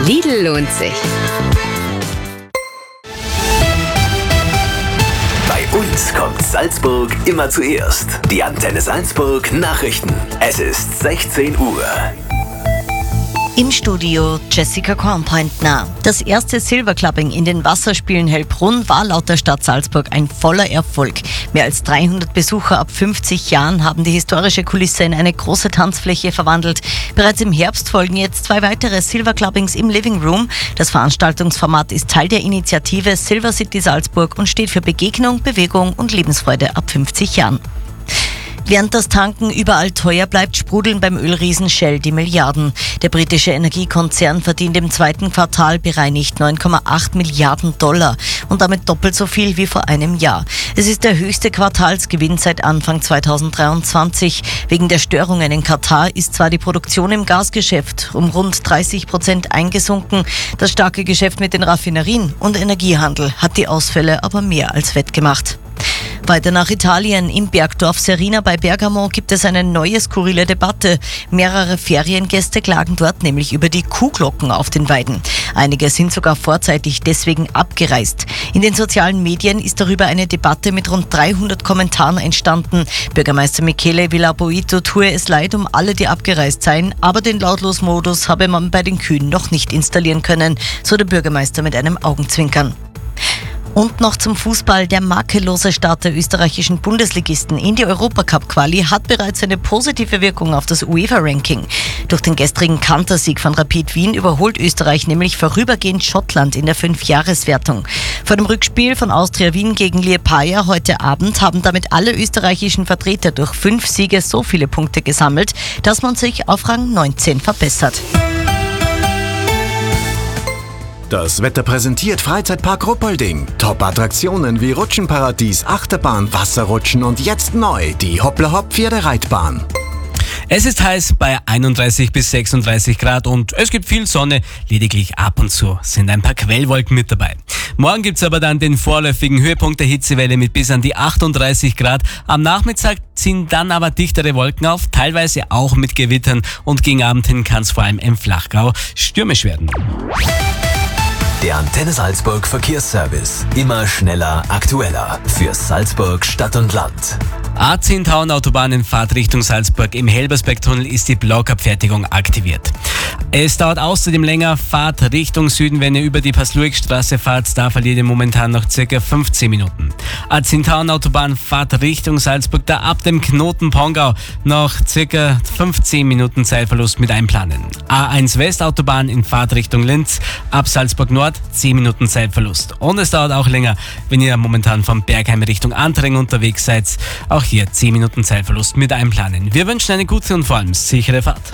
Lidl lohnt sich. Bei uns kommt Salzburg immer zuerst. Die Antenne Salzburg Nachrichten. Es ist 16 Uhr. Im Studio Jessica Kornpointner. Das erste Silverclubbing in den Wasserspielen Hellbrunn war laut der Stadt Salzburg ein voller Erfolg. Mehr als 300 Besucher ab 50 Jahren haben die historische Kulisse in eine große Tanzfläche verwandelt. Bereits im Herbst folgen jetzt 2 weitere Silverclubbings im Living Room. Das Veranstaltungsformat ist Teil der Initiative Silver City Salzburg und steht für Begegnung, Bewegung und Lebensfreude ab 50 Jahren. Während das Tanken überall teuer bleibt, sprudeln beim Ölriesen Shell die Milliarden. Der britische Energiekonzern verdient im 2. Quartal bereinigt 9,8 Milliarden Dollar und damit doppelt so viel wie vor einem Jahr. Es ist der höchste Quartalsgewinn seit Anfang 2023. Wegen der Störungen in Katar ist zwar die Produktion im Gasgeschäft um rund 30% eingesunken. Das starke Geschäft mit den Raffinerien und Energiehandel hat die Ausfälle aber mehr als wettgemacht. Weiter nach Italien. Im Bergdorf Serina bei Bergamo gibt es eine neue skurrile Debatte. Mehrere Feriengäste klagen dort nämlich über die Kuhglocken auf den Weiden. Einige sind sogar vorzeitig deswegen abgereist. In den sozialen Medien ist darüber eine Debatte mit rund 300 Kommentaren entstanden. Bürgermeister Michele Villaboito tue es leid um alle, die abgereist seien, aber den Lautlos-Modus habe man bei den Kühen noch nicht installieren können, so der Bürgermeister mit einem Augenzwinkern. Und noch zum Fußball. Der makellose Start der österreichischen Bundesligisten in die Europacup-Quali hat bereits eine positive Wirkung auf das UEFA-Ranking. Durch den gestrigen Kantersieg von Rapid Wien überholt Österreich nämlich vorübergehend Schottland in der 5-Jahres-Wertung. Vor dem Rückspiel von Austria Wien gegen Liepaja heute Abend haben damit alle österreichischen Vertreter durch 5 Siege so viele Punkte gesammelt, dass man sich auf Rang 19 verbessert. Das Wetter präsentiert Freizeitpark Ruppolding. Top-Attraktionen wie Rutschenparadies, Achterbahn, Wasserrutschen und jetzt neu die Hoppla-Hopp-Pferdereitbahn. Es ist heiß bei 31 bis 36 Grad und es gibt viel Sonne, lediglich ab und zu sind ein paar Quellwolken mit dabei. Morgen gibt's aber dann den vorläufigen Höhepunkt der Hitzewelle mit bis an die 38 Grad. Am Nachmittag ziehen dann aber dichtere Wolken auf, teilweise auch mit Gewittern und gegen Abend hin kann es vor allem im Flachgau stürmisch werden. Der Antenne Salzburg Verkehrsservice. Immer schneller, aktueller. Für Salzburg Stadt und Land. A10 Tauern-Autobahn in Fahrtrichtung Salzburg. Im Helbersberg-Tunnel ist die Blockabfertigung aktiviert. Es dauert außerdem länger. Fahrt Richtung Süden, wenn ihr über die Pass-Lueck-Straße fahrt. Da verliert ihr momentan noch circa 15 Minuten. A10 Tauern-Autobahn, Fahrt Richtung Salzburg. Da ab dem Knoten Pongau noch circa 15 Minuten Zeitverlust mit einplanen. A1 Westautobahn in Fahrt Richtung Linz. Ab Salzburg Nord 10 Minuten Zeitverlust. Und es dauert auch länger, wenn ihr momentan vom Bergheim Richtung Antring unterwegs seid. Auch hier 10 Minuten Zeitverlust mit einplanen. Wir wünschen eine gute und vor allem sichere Fahrt.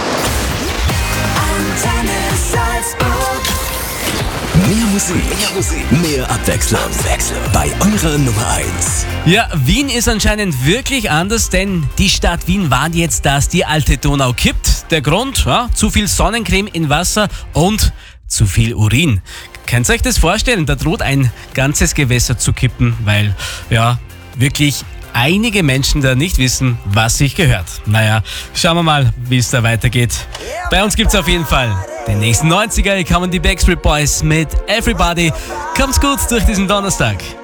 Mehr Musik, mehr Abwechslung. Bei eurer Nummer 1. Ja, Wien ist anscheinend wirklich anders, denn die Stadt Wien warnt jetzt, dass die alte Donau kippt. Der Grund? Ja, zu viel Sonnencreme in Wasser und zu viel Urin. Könnt ihr euch das vorstellen? Da droht ein ganzes Gewässer zu kippen, weil, ja, wirklich einige Menschen da nicht wissen, was sich gehört. Naja, schauen wir mal, wie es da weitergeht. Bei uns gibt's auf jeden Fall den nächsten 90er. Hier kommen die Backstreet Boys mit Everybody. Kommt's gut durch diesen Donnerstag.